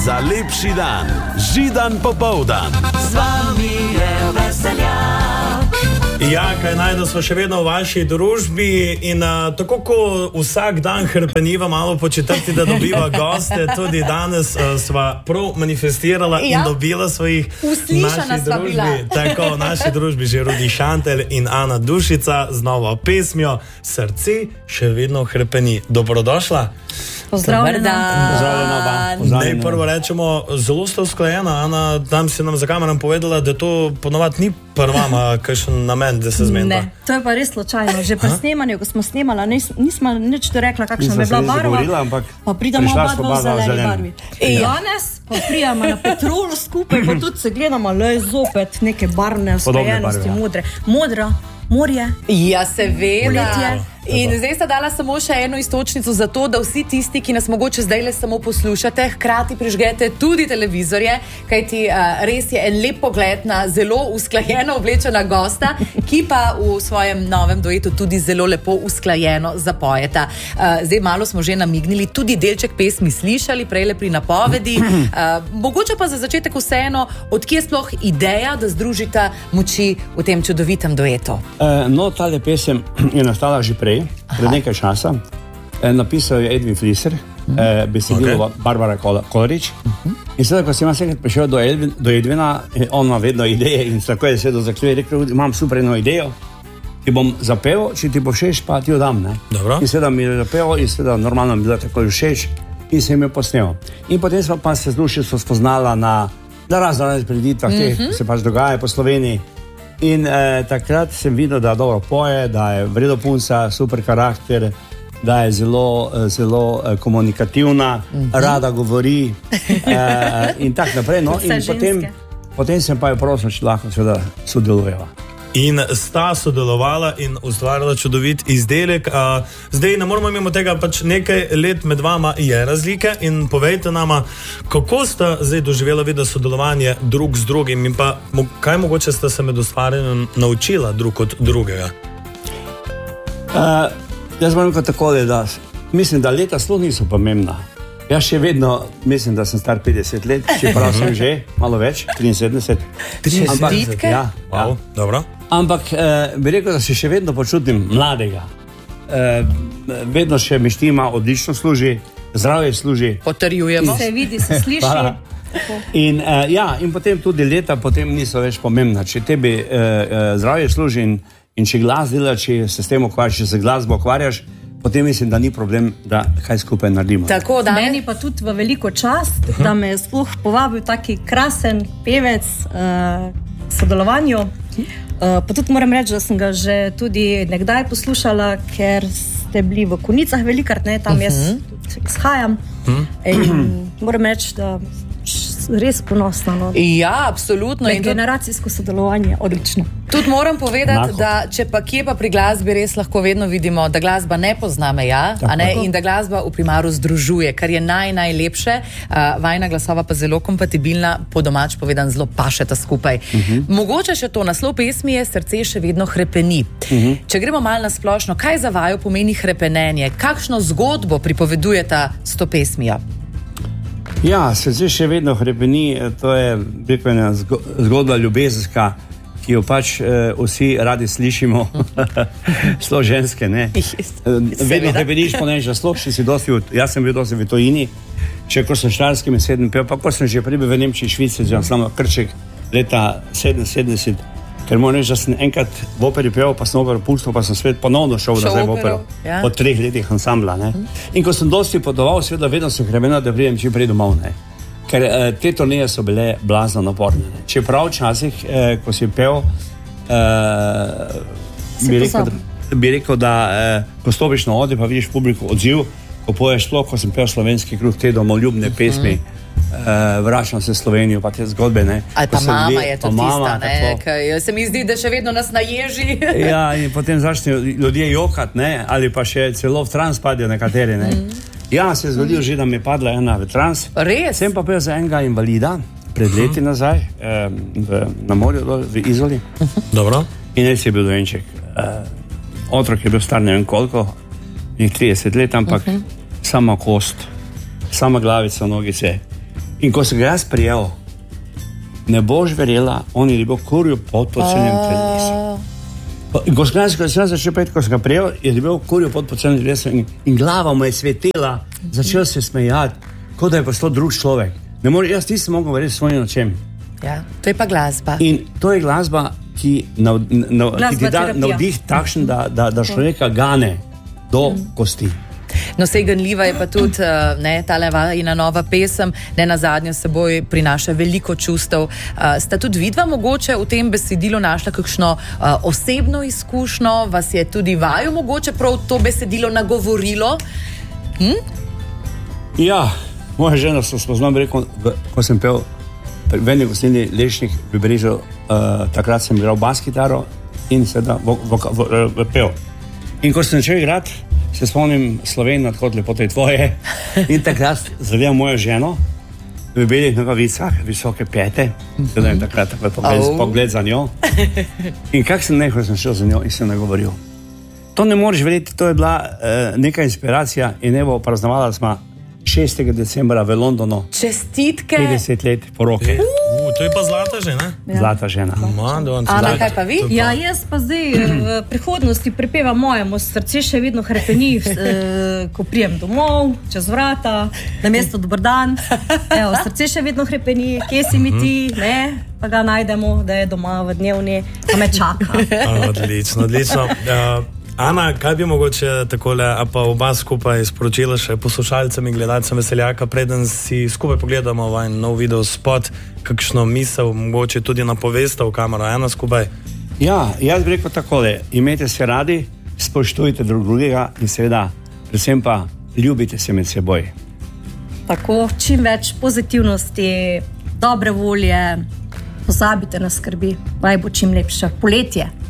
za lepši dan. Židan popoldan. Z vami je Veseljak. Ja, kaj najdo smo še vedno v vaši družbi in tako ko vsak dan hrpeniva malo po četrti, da dobiva goste, tudi danes sva prav manifestirala in dobila svojih uslišana naši družbi. Tako, v naši družbi že Rudi Šantelj in Ana Dušica z novo pesmijo Srce še vedno hrpeni. Dobrodošla. Pozdravljena. Naj prvo rečemo, zelo ste usklajena. Ana, tam si nam za kameram povedala, da to ponovadi ni prvama kakšen namen, da se zmenila. Ne, to je pa res slučajno. Že pri snemanju, ko smo snemala, nismo nič to rekla, kakšna bi bila barva. Pa pridemo oba dva v zeleni barvi. Danes pa prijamo na Petrolu skupaj, pa tudi se gledamo, le zopet neke barvne usklajenosti, modra, morje. Ja, seveda. Poletje. In zdaj sta dala samo še eno istočnico za to, da vsi tisti, ki nas mogoče zdaj le samo poslušate, hkrati prižgete tudi televizorje, kajti res je en lep pogled na zelo usklajeno oblečena gosta, ki pa v svojem novem duetu tudi zelo lepo usklajeno zapojeta. Zdaj malo smo že namignili, tudi delček pesmi slišali, prejle pri napovedi. Mogoče pa za začetek vseeno, odkje sploh ideja, da združita moči v tem čudovitem duetu? No, tale pesem je nastala že prej nekaj časa. Napisal je Edwin Fliser, besedilo Barbara Kolarič. In sedaj, ko sem jaz enkrat prišel do Edwina, on ima vedno ideje in tako je sedel za klej, rekel, imam super eno idejo, ki bom zapel, če ti bo všeč, pa ti jo dam. In sedaj mi je zapel in sedaj normalno mi je bila tako všeč in sem jo posnel. In potem smo pa se z Dušico spoznala na raznih preditvah, ki se pač dogaja po Sloveniji. In takrat sem videl, da dobro poje, da je vredo punca, super karakter, da je zelo komunikativna, rada govori in tak naprej. No? In potem sem pa jo prosil, če lahko seveda sodelujeva. In sta sodelovala in ustvarjala čudovit izdelek. Zdaj ne moramo mimo tega, pač nekaj let med vama je razlike in povejte nama, kako sta zdaj doživela vida sodelovanje drug z drugim in pa kaj mogoče sta se med ustvarjanjem naučila drug od drugega? Jaz moram reči takole, da mislim, da leta sploh niso pomembna. Jaz še vedno mislim, da sem star 50 let, čeprav sem že malo več, 73. 73? Ja. Wow, dobro. Ampak bi rekel, da se še vedno počutim mladega. Vedno še mi štima, odlično služi, zdravje služi. Potrjujemo. Se vidi, se sliši. In potem tudi leta potem niso več pomembna. Če tebi zdravje služi in če glas dela, če se s tem ukvarjaš, če se glasbo ukvarjaš, potem mislim, da ni problem, da kaj skupaj naredimo. Tako, da meni pa tudi v veliko čast, da me je sploh povabil taki krasen pevec sodelovanju. Pa tudi moram reči, da sem ga že tudi nekdaj poslušala, ker ste bili v Konicah velikrat, tam jaz tudi shajam. In moram reči, da res ponosna. No. Ja, absolutno. In generacijsko sodelovanje, odlično. Tudi moram povedati, da če pa kje pa pri glasbi res lahko vedno vidimo, da glasba ne pozna meja, in da glasba v primaru združuje, kar je najlepše. Vajna glasova pa zelo kompatibilna, po domač povedan zelo pašeta skupaj. Mogoče še to, naslov pesmi je Srce še vedno hrepeni. Če gremo malo na splošno, kaj za vaju pomeni hrepenenje? Kakšno zgodbo pripovedujeta s to pesmijo? Ja, Srce še vedno hrepeni, to je ena zgodba ljubezenska, ki jo pač vsi radi slišimo, slo ženske, ne? Vedno hrepeniš, ponež, če si dosti, jaz sem bil dosti v tujini, če ko sem štarskim sedem pel, pa ko sem že pribil v Nemčiji, Švici, Slamo Krček, leta 77, ker moram reči, da sem enkrat v operi pel, pa sem opero pustil, pa sem svet ponovno šel nazaj v opero, po 3 letih ansambla, ne? In ko sem dosti potoval, seveda vedno sem hrepenel, da pridem čim prej domov, ne? Ker te turneje so bile blazno naporne. Čeprav včasih, ko si pel, bi rekel, da ko stopiš na odi, pa vidiš publiko odziv, ko poješ sploh, ko sem pel Slovenski kruh, te domoljubne pesmi, vračam se Slovenijo, pa te zgodbe, ne. Ali pa mama je to tista, ne, ker se mi zdi, da še vedno nas naježi. Ja, in potem začnejo ljudje jokat, ne, ali pa še celo v trans padijo nekateri, ne. Ja, se je zgodilo že, da mi je padla ena v trans. Res? Sem pa pel za enega invalida, pred leti nazaj, na morju, v Izoli. Dobro. In res je bil dojenček. Otrok je bil star ne vem koliko, 30 let, ampak sama kost, sama glavica, nogice. In ko sem ga jaz prijel, ne boš verjela, on je dobil kurjo pot po celem telesu. In ko sem začel peti, ko sem ga prijel, je dobil kurjo pot po celem telesu in glava mu je svetela, začel se smejati, kot da je postal drug človek. Jaz nisem mogel verjeti svojim očem. Ja, to je pa glasba. In to je glasba, ki ti da navdih takšen, da človeka gane do kosti. No, sej ganljiva je pa tudi tale vajina nova pesem, ne nazadnje seboj prinaša veliko čustev. Sta tudi vidva mogoče v tem besedilu našla kakšno osebno izkušnjo, vas je tudi vaju mogoče prav to besedilo nagovorilo? Ja, moja žena so spoznala, rekel, ko sem pel v eni gostilni Lešnik v Brižu, takrat sem igral bas kitaro in seveda pel. In ko sem začel igrati, se spomnim Slovenije, kot lepote tvoje, in takrat zavedam mojo ženo v belih nogavicah, visoke pete, da je takrat pogled za njo. In kak sem nekaj sem šel za njo in sem nagovoril. To ne moreš verjeti, to je bila neka inspiracija in evo praznovala smo 6. decembra v Londonu. Čestitke. 50 let poroke. To je pa zlata žena. Ja. Zlata žena. Ana, kaj pa vi? Ja, jaz pa zdaj v prihodnosti prepevam mojemu, srce še vedno hrepeni, ko prijem domov, čez vrata, na mesto dober dan. Evo, srce še vedno hrepeni, kje si mi ti, ne? Pa ga najdemo, da je doma v dnevni, pa me čaka. Odlično, odlično. Ana, kaj bi mogoče takole, a pa oba skupaj sporočila še poslušalcem in gledalcem Veseljaka, preden si skupaj pogledamo vajen nov video spot, kakšno misel, mogoče tudi napovesta v kamero, ena skupaj? Ja, jaz bi rekel takole, imejte se radi, spoštujte drugega in seveda, predvsem pa ljubite se med seboj. Tako, čim več pozitivnosti, dobre volje, pozabite na skrbi, naj bo čim lepše. Poletje.